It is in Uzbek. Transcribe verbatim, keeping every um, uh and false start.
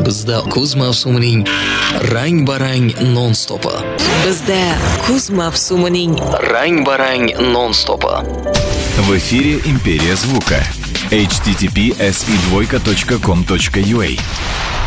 Bizda kuz mavsumining rang-barang non-stopi. Bizda kuz mavsumining rang-barang non-stopi. В эфире «Империя звука». эйч ти ти пи эс и двойка точка ком точка ю а.